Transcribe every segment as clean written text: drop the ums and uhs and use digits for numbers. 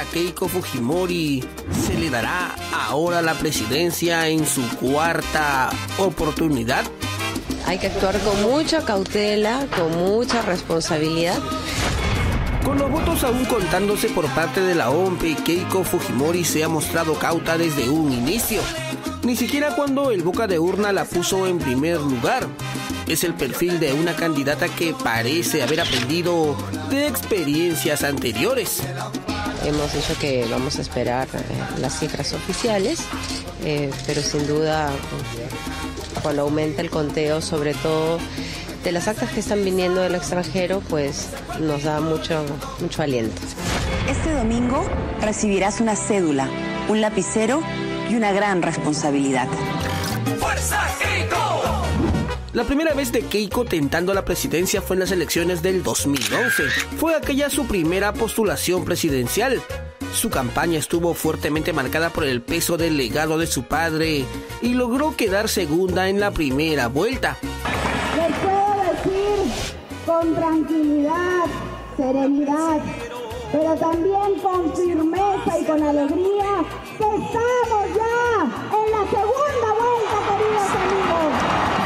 Keiko Fujimori se le dará ahora la presidencia en su cuarta oportunidad. Hay que actuar con mucha cautela, con mucha responsabilidad. Con los votos aún contándose por parte de la OMP, Keiko Fujimori se ha mostrado cauta desde un inicio. Ni siquiera cuando el boca de urna la puso en primer lugar. Es el perfil de una candidata que parece haber aprendido de experiencias anteriores. Hemos dicho que vamos a esperar las cifras oficiales, pero sin duda cuando aumente el conteo, sobre todo de las actas que están viniendo del extranjero, pues nos da mucho aliento. Este domingo recibirás una cédula, un lapicero y una gran responsabilidad. ¡Fuerza Keiko! La primera vez de Keiko tentando la presidencia fue en las elecciones del 2011. Fue aquella su primera postulación presidencial. Su campaña estuvo fuertemente marcada por el peso del legado de su padre y logró quedar segunda en la primera vuelta. Les puedo decir con tranquilidad, serenidad, pero también con firmeza y con alegría que estamos ya en la segunda vuelta, queridos amigos.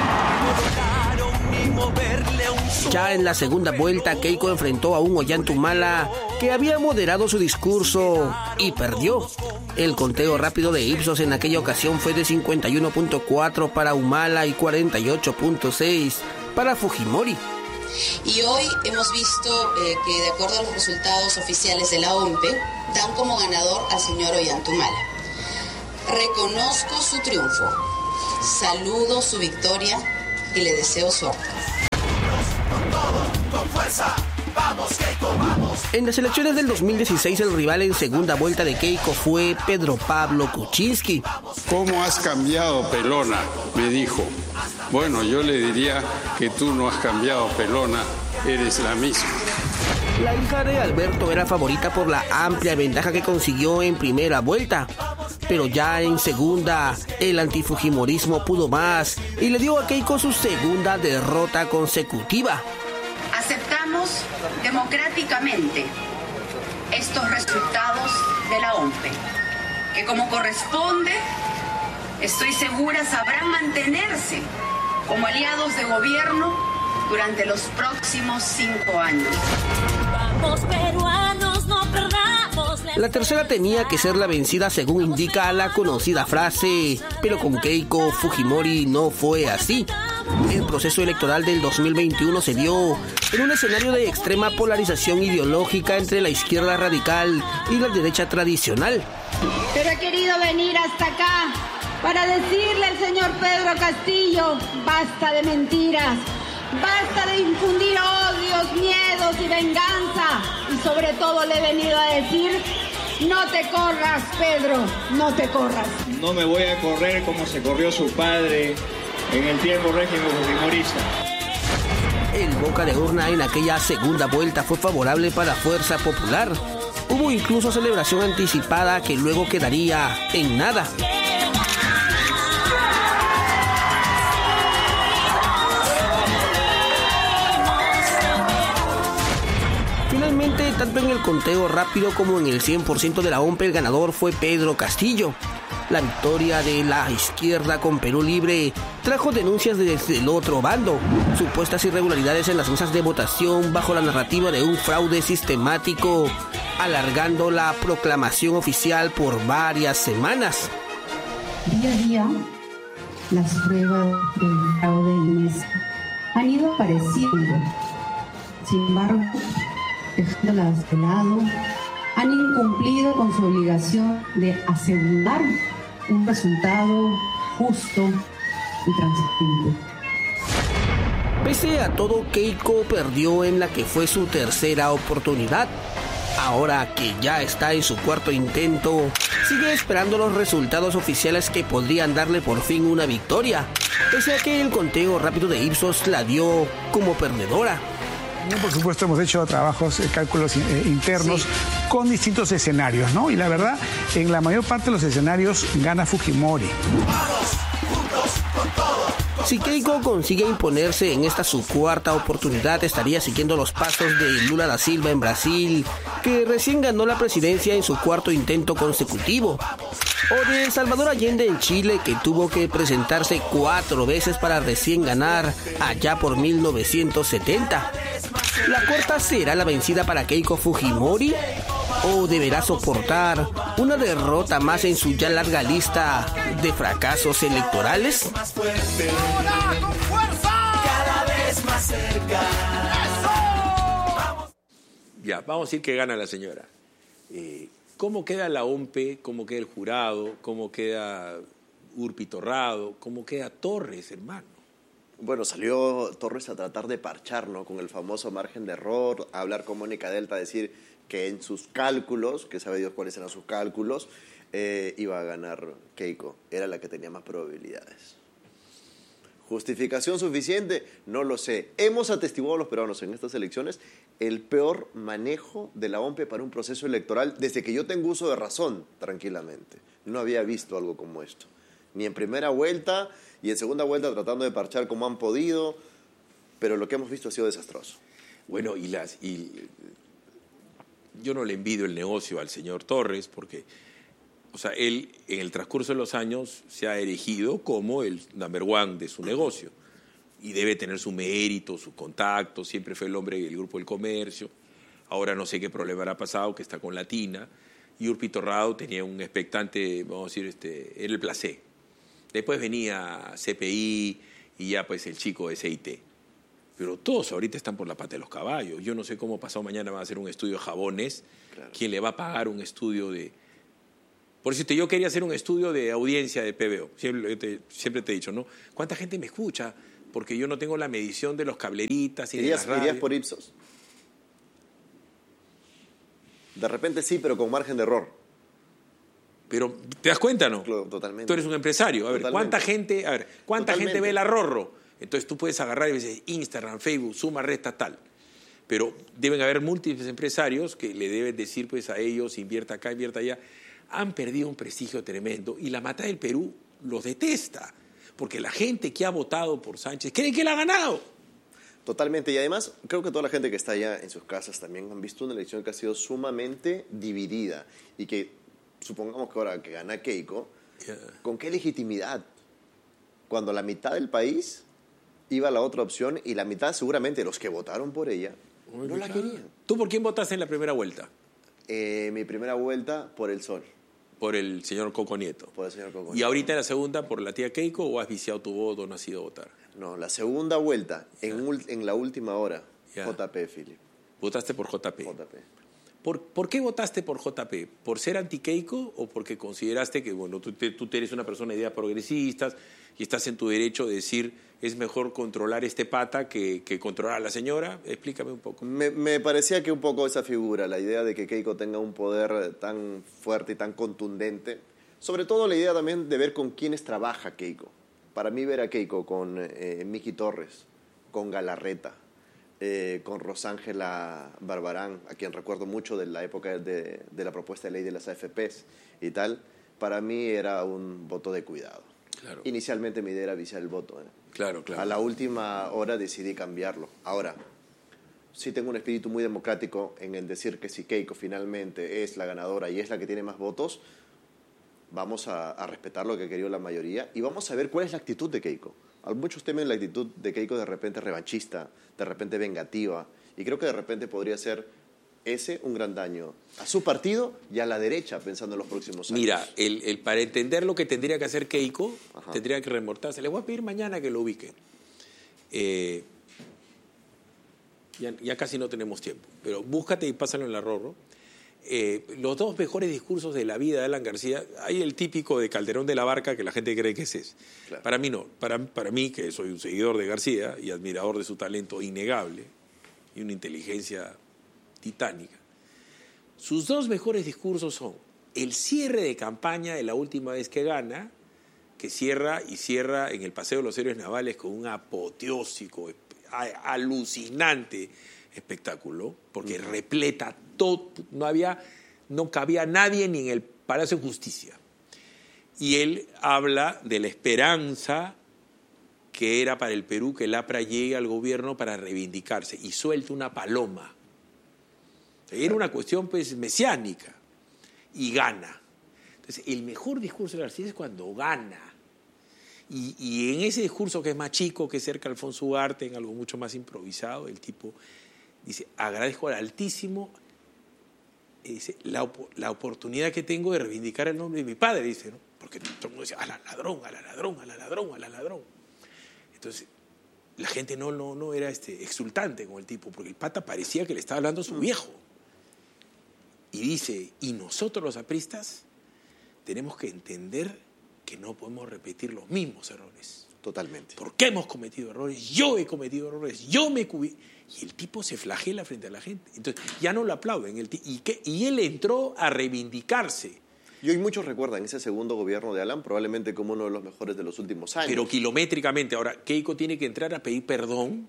Ya en la segunda vuelta, Keiko enfrentó a un Ollanta que había moderado su discurso y perdió. El conteo rápido de Ipsos en aquella ocasión fue de 51.4 para Humala y 48.6 para Fujimori. Y hoy hemos visto que de acuerdo a los resultados oficiales de la OMP, dan como ganador al señor Ollanta Humala. Reconozco su triunfo, saludo su victoria y le deseo suerte. En las elecciones del 2016, el rival en segunda vuelta de Keiko fue Pedro Pablo Kuczynski. ¿Cómo has cambiado, pelona?, me dijo. Bueno, yo le diría que tú no has cambiado, pelona, eres la misma. La hija de Alberto era favorita por la amplia ventaja que consiguió en primera vuelta. Pero ya en segunda, el antifujimorismo pudo más y le dio a Keiko su segunda derrota consecutiva. Aceptamos democráticamente estos resultados de la OMP, que como corresponde, estoy segura, sabrán mantenerse como aliados de gobierno durante los próximos 5 años. Vamos peruanos, no perdamos. La tercera tenía que ser la vencida según indica la conocida frase, pero con Keiko Fujimori no fue así. El proceso electoral del 2021 se dio en un escenario de extrema polarización ideológica entre la izquierda radical y la derecha tradicional. Pero he querido venir hasta acá para decirle al señor Pedro Castillo, basta de mentiras, basta de infundir odios, miedos y venganza. Y sobre todo le he venido a decir, no te corras, Pedro, no te corras. No me voy a correr como se corrió su padre en el tiempo régimen fujimorista. El boca de urna en aquella segunda vuelta fue favorable para Fuerza Popular. Hubo incluso celebración anticipada que luego quedaría en nada. Finalmente, tanto en el conteo rápido como en el 100% de la OMP, el ganador fue Pedro Castillo. La victoria de la izquierda con Perú Libre trajo denuncias desde el otro bando, supuestas irregularidades en las mesas de votación bajo la narrativa de un fraude sistemático, alargando la proclamación oficial por varias semanas. Día a día, las pruebas del fraude inmenso han ido apareciendo. Sin embargo, dejándolas de lado, han incumplido con su obligación de asegurar un resultado justo y transparente. Pese a todo, Keiko perdió en la que fue su tercera oportunidad. Ahora que ya está en su cuarto intento, sigue esperando los resultados oficiales que podrían darle por fin una victoria, pese a que el conteo rápido de Ipsos la dio como perdedora. Por supuesto, hemos hecho trabajos, cálculos internos con distintos escenarios, ¿no? Y la verdad, en la mayor parte de los escenarios gana Fujimori. Vamos juntos con todo, Si Keiko consigue imponerse en esta su cuarta oportunidad, estaría siguiendo los pasos de Lula da Silva en Brasil, que recién ganó la presidencia en su cuarto intento consecutivo, o de Salvador Allende en Chile, que tuvo que presentarse 4 veces para recién ganar allá por 1970. ¿La cuarta será la vencida para Keiko Fujimori? ¿O deberá soportar una derrota más en su ya larga lista de fracasos electorales? Ya, vamos a decir que gana la señora. ¿Cómo queda la OMPE? ¿Cómo queda el jurado? ¿Cómo queda Urpi Torrado? ¿Cómo queda Torres, hermano? Bueno, salió Torres a tratar de parchar, ¿no? Con el famoso margen de error, a hablar con Mónica Delta, a decir que en sus cálculos, que sabe Dios cuáles eran sus cálculos, iba a ganar Keiko. Era la que tenía más probabilidades. ¿Justificación suficiente? No lo sé. Hemos atestiguado a los peruanos en estas elecciones el peor manejo de la OMPE para un proceso electoral desde que yo tengo uso de razón, tranquilamente. No había visto algo como esto. Ni en primera vuelta y en segunda vuelta tratando de parchar como han podido, pero lo que hemos visto ha sido desastroso. Bueno, yo no le envidio el negocio al señor Torres porque, o sea, él en el transcurso de los años se ha erigido como el number one de su negocio y debe tener su mérito, su contacto, siempre fue el hombre del Grupo del Comercio. Ahora no sé qué problema habrá pasado, que está con Latina, y Urpi Torrado tenía un expectante, vamos a decir, era el placé. Después venía CPI y ya pues el chico de CIT. Pero todos ahorita están por la pata de los caballos. Yo no sé cómo pasado mañana va a hacer un estudio de jabones. Claro. ¿Quién le va a pagar un estudio de...? Por eso yo quería hacer un estudio de audiencia de PBO. Siempre te he dicho, ¿no? ¿Cuánta gente me escucha? Porque yo no tengo la medición de los cableritas y de las radios. ¿Irías por Ipsos? De repente sí, pero con margen de error. Pero, ¿te das cuenta, no? Claro, totalmente. Tú eres un empresario. A ver, ¿cuánta gente ve el ahorro? Entonces tú puedes agarrar y dices Instagram, Facebook, suma, resta, tal. Pero deben haber múltiples empresarios que le deben decir pues a ellos, invierta acá, invierta allá. Han perdido un prestigio tremendo y la mata del Perú los detesta. Porque la gente que ha votado por Sánchez cree que él ha ganado. Totalmente. Y además, creo que toda la gente que está allá en sus casas también han visto una elección que ha sido sumamente dividida. Y que, supongamos que ahora que gana Keiko, ¿con qué legitimidad? Cuando la mitad del país iba a la otra opción y la mitad seguramente los que votaron por ella no la querían. ¿Tú por quién votaste en la primera vuelta? Mi primera vuelta por el Sol. Por el señor Coco Nieto. Por el señor Coco Nieto. ¿Y ahorita en la segunda por la tía Keiko o has viciado tu voto o no has ido a votar? No, la segunda vuelta, en la última hora, JP, Philip. ¿Votaste por JP? JP. ¿Por qué votaste por JP? ¿Por ser anti-Keiko o porque consideraste que, bueno, tú eres una persona de ideas progresistas y estás en tu derecho de decir es mejor controlar este pata que controlar a la señora? Explícame un poco. Me parecía que un poco esa figura, la idea de que Keiko tenga un poder tan fuerte y tan contundente, sobre todo la idea también de ver con quiénes trabaja Keiko. Para mí ver a Keiko con Miki Torres, con Galarreta, con Rosángela Barbarán, a quien recuerdo mucho de la época de la propuesta de ley de las AFPs y tal, para mí era un voto de cuidado. Claro. Inicialmente mi idea era viciar el voto. Claro. A la última hora decidí cambiarlo. Ahora, sí tengo un espíritu muy democrático en el decir que si Keiko finalmente es la ganadora y es la que tiene más votos, vamos a respetar lo que quería la mayoría y vamos a ver cuál es la actitud de Keiko. Muchos temen la actitud de Keiko de repente revanchista, de repente vengativa, y creo que de repente podría ser ese un gran daño a su partido y a la derecha pensando en los próximos años. Mira, para entender lo que tendría que hacer Keiko, tendría que remontarse. Les voy a pedir mañana que lo ubiquen. Ya casi no tenemos tiempo, pero búscate y pásalo en la Rorro. Los dos mejores discursos de la vida de Alan García, hay el típico de Calderón de la Barca que la gente cree que es ese. Claro. Para mí no, para mí que soy un seguidor de García y admirador de su talento innegable y una inteligencia titánica. Sus dos mejores discursos son el cierre de campaña de la última vez que gana, que cierra en el Paseo de los Héroes Navales con un apoteósico, alucinante espectáculo, porque repleta todo, no cabía nadie ni en el Palacio de Justicia. Y él habla de la esperanza que era para el Perú que el APRA llegue al gobierno para reivindicarse y suelte una paloma. Era una cuestión pues mesiánica y gana. Entonces, el mejor discurso de García es cuando gana. Y en ese discurso que es más chico, que es cerca de Alfonso Ugarte, en algo mucho más improvisado, el tipo dice, agradezco al Altísimo la oportunidad que tengo de reivindicar el nombre de mi padre, dice, ¿no? Porque todo el mundo decía, a la ladrón, a la ladrón, a la ladrón, a la ladrón. Entonces, la gente no era exultante con el tipo, porque el pata parecía que le estaba hablando a su viejo. Y dice, y nosotros los apristas tenemos que entender que no podemos repetir los mismos errores. Totalmente. Porque hemos cometido errores, yo he cometido errores, yo me cubrí. Y el tipo se flagela frente a la gente. Entonces, ya no lo aplauden. Y él entró a reivindicarse. Y hoy muchos recuerdan ese segundo gobierno de Alan probablemente como uno de los mejores de los últimos años. Pero kilométricamente. Ahora, Keiko tiene que entrar a pedir perdón.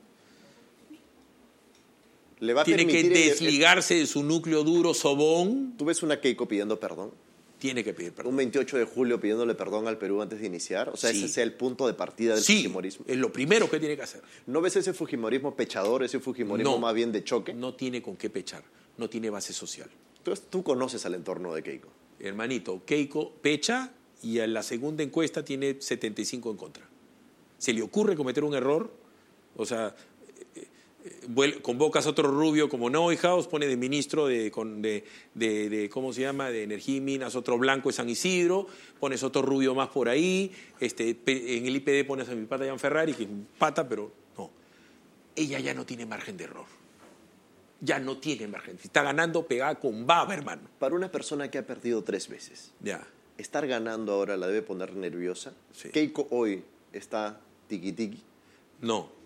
Le va a tiene que permitir desligarse de su núcleo duro sobón. ¿Tú ves una Keiko pidiendo perdón? Tiene que pedir perdón. Un 28 de julio pidiéndole perdón al Perú antes de iniciar. O sea, Sí. ese sea el punto de partida del fujimorismo. Es lo primero que tiene que hacer. ¿No ves ese fujimorismo pechador, ese fujimorismo más bien de choque? No tiene con qué pechar. No tiene base social. Entonces, tú conoces al entorno de Keiko. Hermanito, Keiko pecha y en la segunda encuesta tiene 75 en contra. Se le ocurre cometer un error, o sea, convocas a otro rubio como Neuhaus, pone de ministro de ¿cómo se llama?, de Energía y Minas, otro blanco de San Isidro, pones otro rubio más por ahí, en el IPD pones a mi pata Jan Ferrari, que es un pata, pero no. Ella ya no tiene margen de error. Ya no tiene margen. Está ganando pegada con baba, hermano. Para una persona que ha perdido 3 veces, Ya. estar ganando ahora la debe poner nerviosa. Sí. Keiko hoy está tiki-tiki. No.